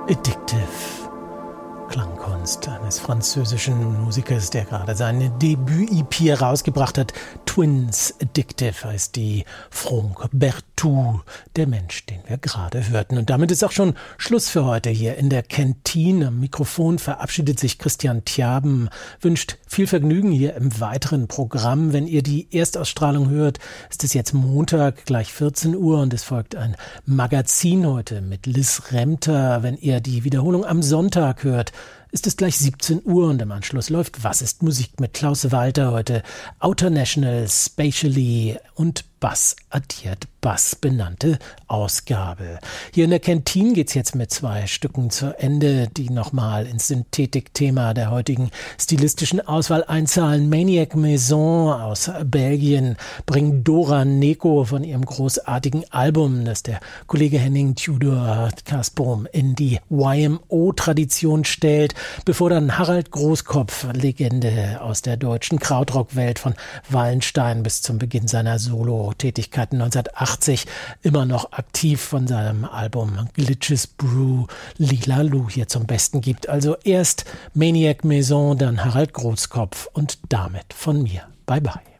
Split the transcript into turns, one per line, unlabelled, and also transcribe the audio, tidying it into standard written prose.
Addictive. Klangkunst eines französischen Musikers, der gerade seine Debüt-EP herausgebracht hat. Twins Addictive heißt die. Franck Berthoud, der Mensch, den wir gerade hörten. Und damit ist auch schon Schluss für heute hier in der Kantine. Am Mikrofon verabschiedet sich Christian Tjaben, wünscht viel Vergnügen hier im weiteren Programm. Wenn ihr die Erstausstrahlung hört, ist es jetzt Montag, gleich 14 Uhr und es folgt ein Magazin heute mit Liz Remter. Wenn ihr die Wiederholung am Sonntag hört, ist es gleich 17 Uhr und im Anschluss läuft Was ist Musik mit Klaus Walter heute. Outer National, Spatially und Bass addiert Bass benannte Ausgabe. Hier in der Kantine geht's jetzt mit 2 Stücken zu Ende, die nochmal ins Synthetik-Thema der heutigen stilistischen Auswahl einzahlen. Maniac Maison aus Belgien bringen Dora Neko von ihrem großartigen Album, das der Kollege Henning Tudor Kasbrom in die YMO-Tradition stellt, bevor dann Harald Großkopf, Legende aus der deutschen Krautrock-Welt von Wallenstein bis zum Beginn seiner Solo-Tätigkeiten 1980 immer noch aktiv von seinem Album Glitches Brew Lila Lu hier zum Besten gibt. Also erst Maniac Maison, dann Harald Großkopf und damit von mir. Bye bye.